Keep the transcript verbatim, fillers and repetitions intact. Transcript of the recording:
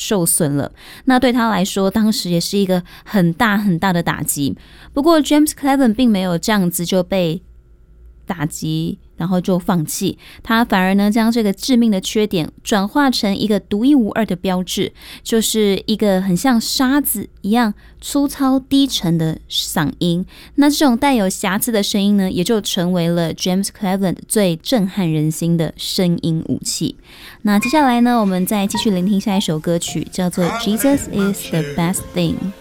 受损了。那对他来说，当时也是一个很大很大的打击。不过 James Cleveland 并没有这样子就被打击然后就放弃，他反而呢将这个致命的缺点转化成一个独一无二的标志，就是一个很像沙子一样粗糙低沉的嗓音。那这种带有瑕疵的声音呢，也就成为了 James Cleveland 最震撼人心的声音武器。那接下来呢，我们再继续聆听下一首歌曲，叫做 Jesus is the Best Thing。